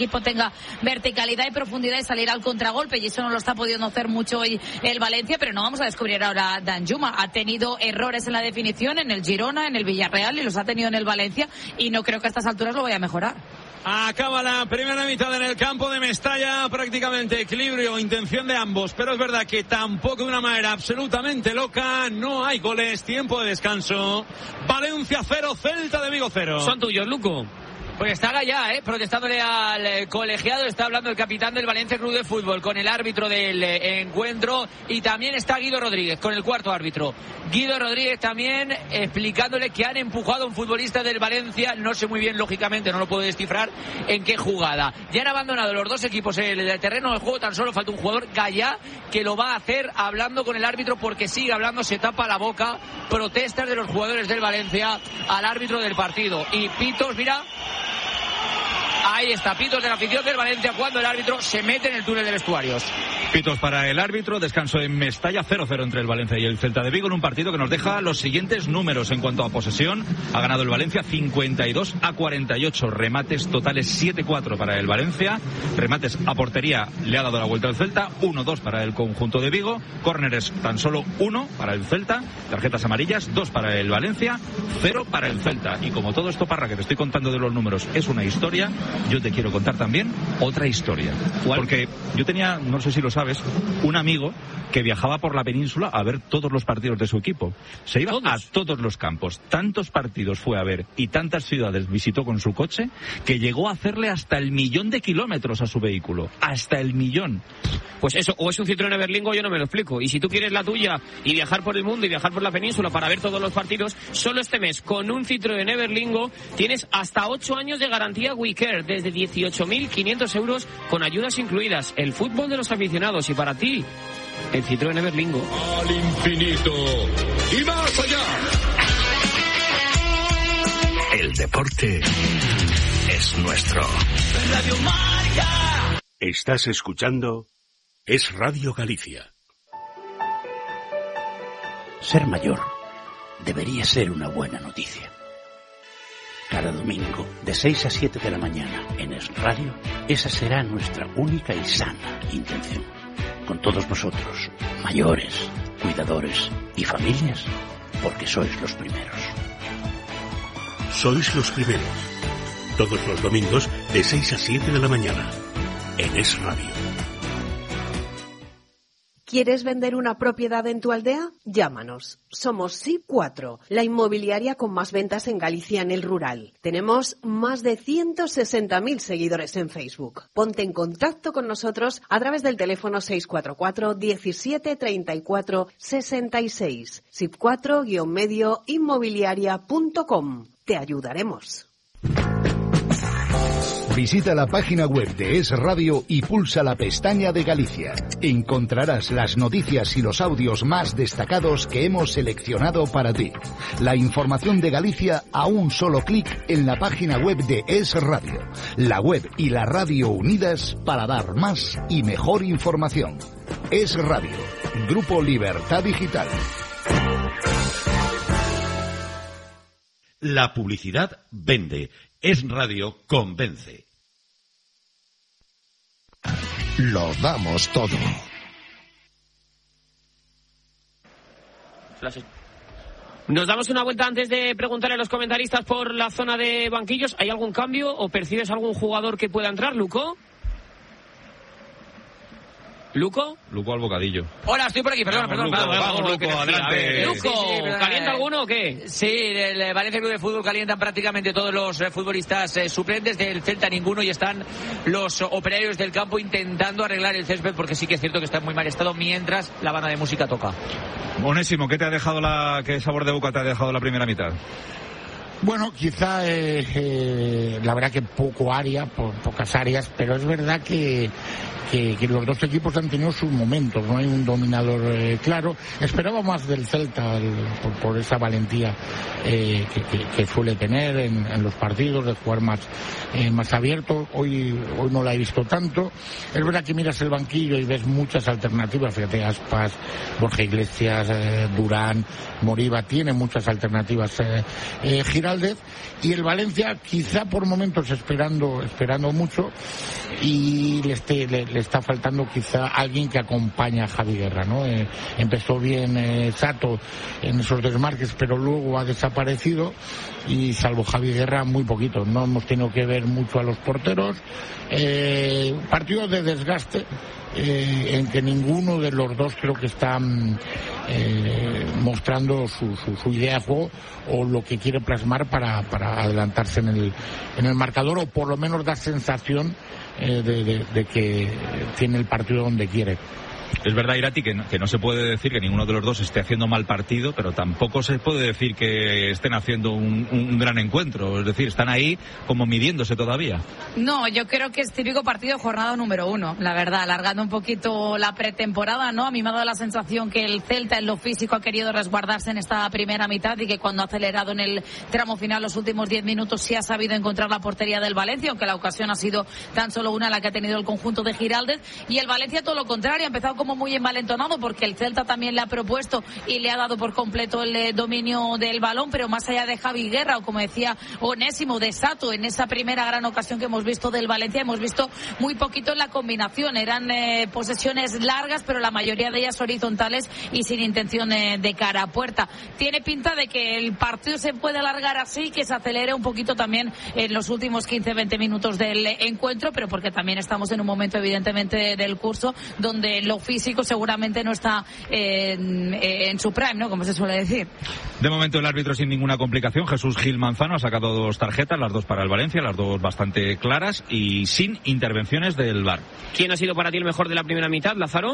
equipo tenga verticalidad y profundidad y salir al contragolpe, y eso no lo está pudiendo hacer mucho hoy el Valencia, pero no vamos a descubrir ahora a Danjuma. Ha tenido errores en la definición en el Girona, en el Villarreal, y los ha tenido en el Valencia, y no creo que a estas alturas lo vaya a mejorar. Acaba la primera mitad en el campo de Mestalla, prácticamente equilibrio, intención de ambos, pero es verdad que tampoco de una manera absolutamente loca. No hay goles, tiempo de descanso. Valencia 0, Celta de Vigo 0. Son tuyos, Luco. Pues está Gallá, protestándole al colegiado. Está hablando el capitán del Valencia Club de Fútbol con el árbitro del encuentro, y también está Guido Rodríguez con el cuarto árbitro. Guido Rodríguez también explicándole que han empujado a un futbolista del Valencia, no sé muy bien, lógicamente no lo puedo descifrar en qué jugada. Ya han abandonado los dos equipos el terreno del juego, tan solo falta un jugador, Gallá, que lo va a hacer hablando con el árbitro, porque sigue hablando, se tapa la boca. Protestas de los jugadores del Valencia al árbitro del partido. Y pitos, mira, ahí está, pitos de la afición del Valencia cuando el árbitro se mete en el túnel de vestuarios. Pitos para el árbitro, descanso en Mestalla, 0-0 entre el Valencia y el Celta de Vigo, en un partido que nos deja los siguientes números en cuanto a posesión. Ha ganado el Valencia 52-48, remates totales 7-4 para el Valencia, remates a portería le ha dado la vuelta al Celta, 1-2 para el conjunto de Vigo, córneres tan solo 1 para el Celta, tarjetas amarillas 2 para el Valencia, 0 para el Celta. Y como todo esto, Parra, que te estoy contando de los números es una historia, yo te quiero contar también otra historia. ¿Cuál? Porque yo tenía, no sé si lo sabes, un amigo que viajaba por la península a ver todos los partidos de su equipo. Se iba a todos los campos. Tantos partidos fue a ver y tantas ciudades visitó con su coche que llegó a hacerle hasta el 1.000.000 de kilómetros a su vehículo. Hasta el 1.000.000. Pues eso, o es un Citroën Everlingo, yo no me lo explico. Y si tú quieres la tuya y viajar por el mundo y viajar por la península para ver todos los partidos, solo este mes con un Citroën Everlingo tienes hasta 8 años de garantía WeCare, desde 18.500 euros con ayudas incluidas. El fútbol de los aficionados, y para ti, el Citroën Everlingo. Al infinito y más allá. El deporte es nuestro. Radio Marca. Estás escuchando Es Radio Galicia. Ser mayor debería ser una buena noticia. Cada domingo, de 6 a 7 de la mañana, en Es Radio, esa será nuestra única y sana intención. Con todos vosotros, mayores, cuidadores y familias, porque sois los primeros. Sois los primeros. Todos los domingos, de 6 a 7 de la mañana, en Es Radio. ¿Quieres vender una propiedad en tu aldea? Llámanos. Somos SIP4, la inmobiliaria con más ventas en Galicia en el rural. Tenemos más de 160.000 seguidores en Facebook. Ponte en contacto con nosotros a través del teléfono 644 17 34 66. SIP4-medio inmobiliaria.com. Te ayudaremos. Visita la página web de Es Radio y pulsa la pestaña de Galicia. Encontrarás las noticias y los audios más destacados que hemos seleccionado para ti. La información de Galicia a un solo clic en la página web de Es Radio. La web y la radio unidas para dar más y mejor información. Es Radio, Grupo Libertad Digital. La publicidad vende. Es Radio convence. Lo damos todo. Nos damos una vuelta antes de preguntar a los comentaristas por la zona de banquillos. ¿Hay algún cambio o percibes algún jugador que pueda entrar, Luco? ¿Luco? Luco al bocadillo. Hola, estoy por aquí, perdón. Vamos, Luco, adelante. Luco, ¿calienta alguno o qué? Sí, el Valencia Club de Fútbol calientan prácticamente todos los futbolistas suplentes, del Celta ninguno, y están los operarios del campo intentando arreglar el césped, porque sí que es cierto que está en muy mal estado mientras la banda de música toca. Onésimo, ¿qué qué sabor de boca te ha dejado la primera mitad? Bueno, quizá la verdad que poco área, pocas áreas, pero es verdad que los dos equipos han tenido sus momentos, no hay un dominador claro. Esperaba más del Celta por esa valentía que suele tener en los partidos, de jugar más abierto. Hoy no la he visto tanto. Es verdad que miras el banquillo y ves muchas alternativas. Fíjate, Aspas, Borja Iglesias, Durán, Moriba, tiene muchas alternativas. Giraldez Giraldez, y el Valencia quizá por momentos esperando mucho, y le está faltando quizá alguien que acompañe a Javi Guerra, ¿no? Empezó bien Sato en esos desmarques, pero luego ha desaparecido, y salvo Javi Guerra muy poquito. No hemos tenido que ver mucho a los porteros. Partido de desgaste, en que ninguno de los dos creo que están mostrando su idea de juego o lo que quiere plasmar para adelantarse en el marcador, o por lo menos dar sensación de que tiene el partido donde quiere. Es verdad, Irati, que no se puede decir que ninguno de los dos esté haciendo mal partido, pero tampoco se puede decir que estén haciendo un gran encuentro. Es decir, están ahí como midiéndose todavía. No, yo creo que es típico partido de jornada número 1, la verdad, alargando un poquito la pretemporada, ¿no? A mí me ha dado la sensación que el Celta en lo físico ha querido resguardarse en esta primera mitad, y que cuando ha acelerado en el tramo final los últimos 10 minutos sí ha sabido encontrar la portería del Valencia, aunque la ocasión ha sido tan solo una la que ha tenido el conjunto de Giraldez, y el Valencia todo lo contrario, ha empezado como muy envalentonado, porque el Celta también le ha propuesto y le ha dado por completo el dominio del balón, pero más allá de Javi Guerra, o como decía Onésimo, de Sato, en esa primera gran ocasión que hemos visto del Valencia, hemos visto muy poquito en la combinación. Eran posesiones largas, pero la mayoría de ellas horizontales y sin intención de cara a puerta. Tiene pinta de que el partido se puede alargar así, que se acelere un poquito también en los últimos 15-20 minutos del encuentro, pero porque también estamos en un momento evidentemente del curso donde lo físico seguramente no está en su prime, ¿no? Como se suele decir. De momento el árbitro sin ninguna complicación, Jesús Gil Manzano, ha sacado 2 tarjetas, las 2 para el Valencia, las 2 bastante claras y sin intervenciones del VAR. ¿Quién ha sido para ti el mejor de la primera mitad, Lázaro?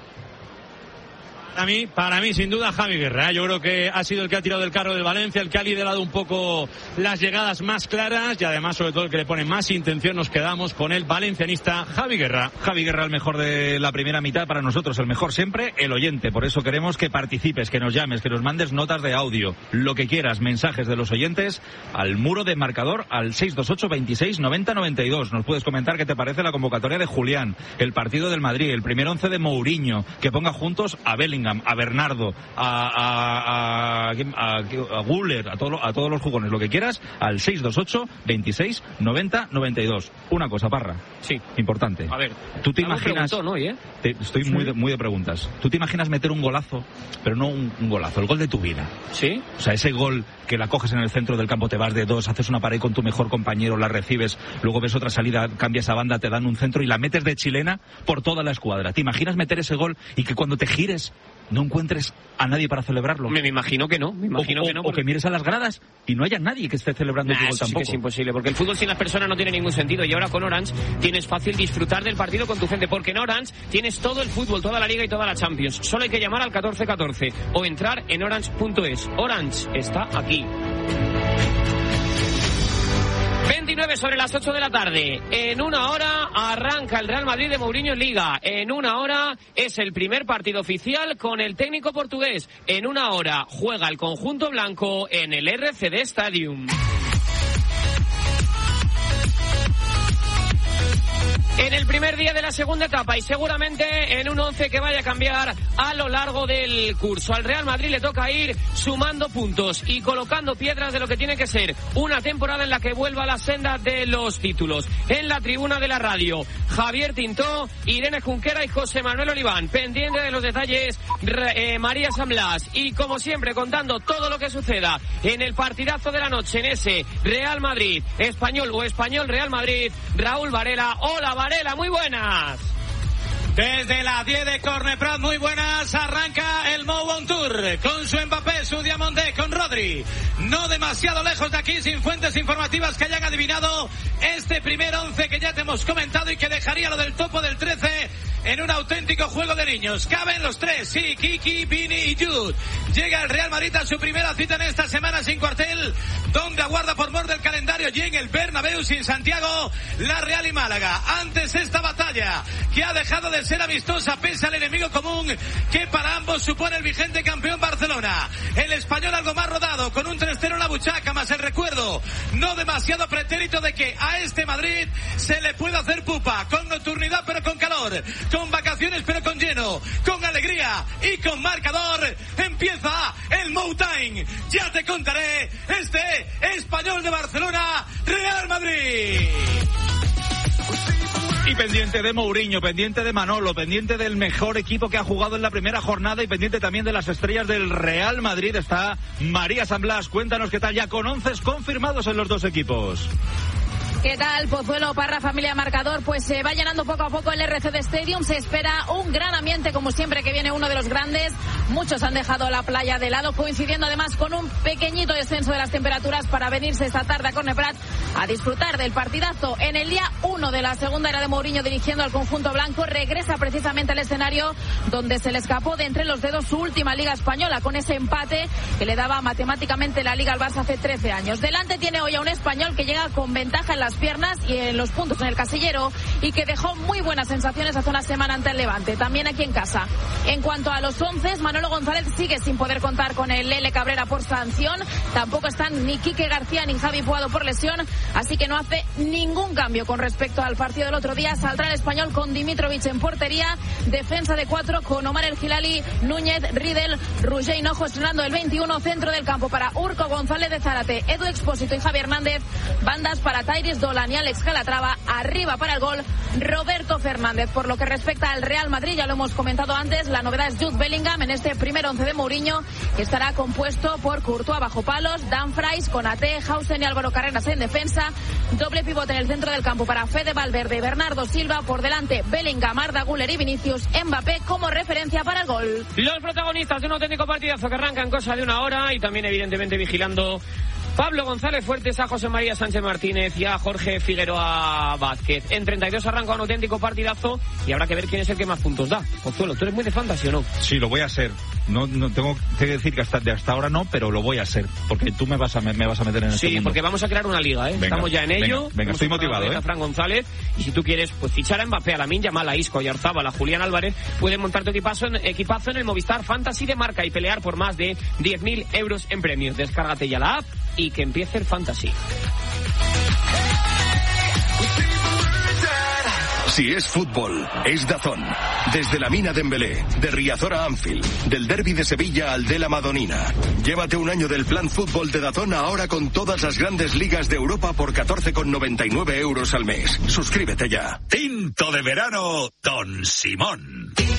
Para mí, sin duda, Javi Guerra. Yo creo que ha sido el que ha tirado del carro del Valencia, el que ha liderado un poco las llegadas más claras, y además, sobre todo, el que le pone más intención. Nos quedamos con el valencianista Javi Guerra. Javi Guerra, el mejor de la primera mitad. Para nosotros, el mejor siempre, el oyente. Por eso queremos que participes, que nos llames, que nos mandes notas de audio, lo que quieras, mensajes de los oyentes, al muro de marcador, al 628 26 90 92. Nos puedes comentar qué te parece la convocatoria de Julián, el partido del Madrid, el primer 11 de Mourinho, que ponga juntos a Bellingham, a Bernardo, a Guller, a todos los jugones, lo que quieras, al 628 26 90 92. Una cosa, Parra. Sí. Importante. A ver. ¿Tú te imaginas? ¿No? Estoy muy de preguntas. ¿Tú te imaginas meter un golazo, pero no un golazo, el gol de tu vida? Sí. O sea, ese gol que la coges en el centro del campo, te vas de 2, haces una pared con tu mejor compañero, la recibes, luego ves otra salida, cambias a banda, te dan un centro y la metes de chilena por toda la escuadra. ¿Te imaginas meter ese gol y que cuando te gires no encuentres a nadie para celebrarlo? Me imagino que no. O que mires a las gradas y no haya nadie que esté celebrando tu gol tampoco. Sí que es imposible, porque el fútbol sin las personas no tiene ningún sentido. Y ahora con Orange tienes fácil disfrutar del partido con tu gente, porque en Orange tienes todo el fútbol, toda la Liga y toda la Champions. Solo hay que llamar al 1414 o entrar en orange.es. Orange está aquí. 29 sobre las 8 de la tarde. En una hora arranca el Real Madrid de Mourinho en Liga. En una hora es el primer partido oficial con el técnico portugués. En una hora juega el conjunto blanco en el RCD Stadium. En el primer día de la segunda etapa y seguramente en un 11 que vaya a cambiar a lo largo del curso. Al Real Madrid le toca ir sumando puntos y colocando piedras de lo que tiene que ser una temporada en la que vuelva a la senda de los títulos. En la tribuna de la radio, Javier Tintó, Irene Junquera y José Manuel Oliván. Pendiente de los detalles, María San Blas. Y como siempre, contando todo lo que suceda en el partidazo de la noche, en ese Real Madrid Español o Español Real Madrid, Raúl Varela. Hola, Varela, muy buenas. Desde la 10 de Corneprat, muy buenas, arranca el Mou On Tour con su Mbappé, su Diamondé, con Rodri. No demasiado lejos de aquí, sin fuentes informativas que hayan adivinado este primer 11 que ya te hemos comentado y que dejaría lo del topo del 13 en un auténtico juego de niños. Caben los 3, sí, Kiki, Vini y Jude. Llega el Real Madrid a su primera cita en esta semana sin cuartel, donde aguarda por mor del calendario y en el Bernabéu sin Santiago, la Real y Málaga. Antes esta batalla que ha dejado de ser amistosa pese al enemigo común que para ambos supone el vigente campeón Barcelona. El español algo más rodado con un 3-0 en la buchaca, más el recuerdo no demasiado pretérito de que a este Madrid se le puede hacer pupa, con nocturnidad pero con calor, con vacaciones pero con lleno, con alegría y con marcador. Empieza el Mou Time, ya te contaré. Este es Y pendiente de Mourinho, pendiente de Manolo, pendiente del mejor equipo que ha jugado en la primera jornada y pendiente también de las estrellas del Real Madrid está María San Blas. Cuéntanos qué tal, ya con 11 confirmados en los dos equipos. ¿Qué tal, Pozuelo, Parra, familia marcador? Pues se va llenando poco a poco el RCD Stadium. Se espera un gran ambiente, como siempre que viene uno de los grandes. Muchos han dejado la playa de lado, coincidiendo además con un pequeñito descenso de las temperaturas para venirse esta tarde a Corneprat a disfrutar del partidazo. En el día 1 de la segunda era de Mourinho dirigiendo al conjunto blanco, regresa precisamente al escenario donde se le escapó de entre los dedos su última Liga Española, con ese empate que le daba matemáticamente la Liga al Barça hace 13 años. Delante tiene hoy a un español que llega con ventaja en las piernas y en los puntos en el casillero y que dejó muy buenas sensaciones hace una semana ante el Levante, también aquí en casa. En cuanto a los 11, Manolo González sigue sin poder contar con el Lele Cabrera por sanción, tampoco están ni Quique García ni Javi Puado por lesión, así que no hace ningún cambio con respecto al partido del otro día. Saldrá el español con Dimitrovic en portería, defensa de 4 con Omar El Hilali, Núñez, Riedel, Roger Hinojo estrenando el 21, centro del campo para Urco González de Zárate, Edu Expósito y Javi Hernández, bandas para Tairis Dolan y Alex Calatrava, arriba para el gol Roberto Fernández. Por lo que respecta al Real Madrid, ya lo hemos comentado antes, la novedad es Jude Bellingham en este primer 11 de Mourinho, que estará compuesto por Courtois bajo palos, Dumfries, Konaté, Hausen y Álvaro Carreras en defensa, doble pivote en el centro del campo para Fede Valverde y Bernardo Silva, por delante Bellingham, Arda Güler y Vinicius, Mbappé como referencia para el gol. Los protagonistas de un auténtico partidazo que arranca en cosa de una hora y también evidentemente vigilando Pablo González Fuertes, a José María Sánchez Martínez y a Jorge Figueroa Vázquez. En 32 arranca un auténtico partidazo y habrá que ver quién es el que más puntos da. Pozuelo, ¿tú eres muy de fantasy o no? Sí, lo voy a ser. No tengo que decir que hasta ahora no, pero lo voy a hacer, porque tú me vas a meter en este mundo. Sí, porque vamos a crear una liga, ¿eh? Venga, estamos ya en ello. Venga, estoy motivado, a Fran González, y si tú quieres pues fichar a Mbappé, a Lamine Yamal, a Isco, a Oyarzabal, a Julián Álvarez, puedes montar tu equipazo en el Movistar Fantasy de marca y pelear por más de 10.000 euros en premios. Descárgate ya la app y que empiece el Fantasy. Si es fútbol, es DAZN. Desde la Mina Dembélé, de Riazor a Anfield, del derbi de Sevilla al de la Madonina. Llévate un año del plan fútbol de DAZN ahora con todas las grandes ligas de Europa por 14,99 euros al mes. Suscríbete ya. Tinto de verano, Don Simón.